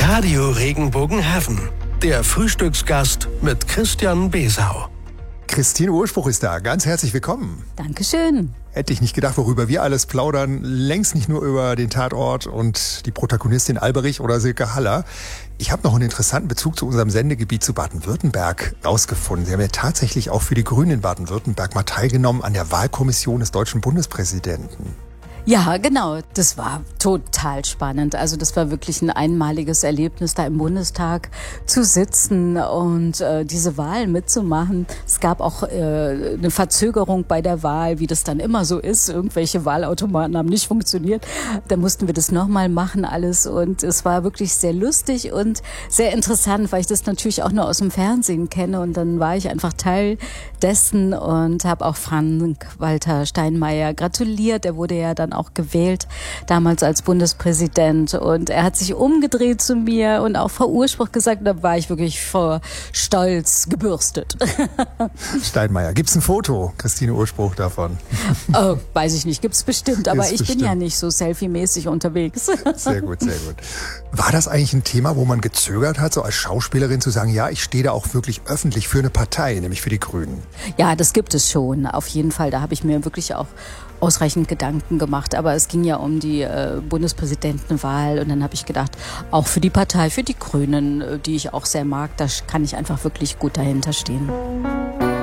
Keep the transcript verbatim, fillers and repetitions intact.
Radio Regenbogen-Haven. Der Frühstücksgast mit Christian Besau. Christine Urspruch ist da. Ganz herzlich willkommen. Dankeschön. Hätte ich nicht gedacht, worüber wir alles plaudern. Längst nicht nur über den Tatort und die Protagonistin Alberich oder Silke Haller. Ich habe noch einen interessanten Bezug zu unserem Sendegebiet zu Baden-Württemberg rausgefunden. Sie haben ja tatsächlich auch für die Grünen in Baden-Württemberg mal teilgenommen an der Wahlkommission des deutschen Bundespräsidenten. Ja, genau. Das war total spannend. Also das war wirklich ein einmaliges Erlebnis, da im Bundestag zu sitzen und äh, diese Wahl mitzumachen. Es gab auch äh, eine Verzögerung bei der Wahl, wie das dann immer so ist. Irgendwelche Wahlautomaten haben nicht funktioniert. Da mussten wir das nochmal machen alles und es war wirklich sehr lustig und sehr interessant, weil ich das natürlich auch nur aus dem Fernsehen kenne und dann war ich einfach Teil dessen und habe auch Frank-Walter Steinmeier gratuliert. Er wurde ja dann auch gewählt, damals als Bundespräsident. Und er hat sich umgedreht zu mir und auch vor Urspruch gesagt, da war ich wirklich vor Stolz gebürstet. Steinmeier, gibt's ein Foto, Christine Urspruch, davon? Oh, weiß ich nicht, gibt's bestimmt, aber Ist ich bestimmt. bin ja nicht so selfie-mäßig unterwegs. Sehr gut, sehr gut. War das eigentlich ein Thema, wo man gezögert hat, so als Schauspielerin zu sagen, ja, ich stehe da auch wirklich öffentlich für eine Partei, nämlich für die Grünen? Ja, das gibt es schon, auf jeden Fall. Da habe ich mir wirklich auch ausreichend Gedanken gemacht. Aber es ging ja um die äh, Bundespräsidentenwahl und dann habe ich gedacht, auch für die Partei, für die Grünen, die ich auch sehr mag, da kann ich einfach wirklich gut dahinter stehen.